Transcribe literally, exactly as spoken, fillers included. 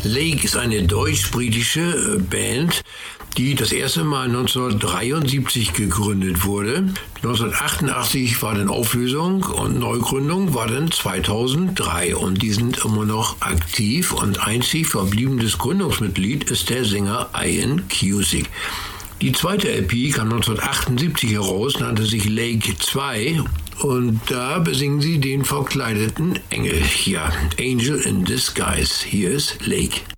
Lake ist eine deutsch-britische Band, die das erste Mal neunzehnhundertdreiundsiebzig gegründet wurde. neunzehnhundertachtundachtzig war dann Auflösung und Neugründung war dann zweitausenddrei und die sind immer noch aktiv und einzig verbliebenes Gründungsmitglied ist der Sänger Ian Cusick. Die zweite L P kam neunzehnhundertachtundsiebzig heraus, nannte sich Lake zwei und da besingen sie den verkleideten Engel. Ja, Angel in Disguise. Hier ist Lake.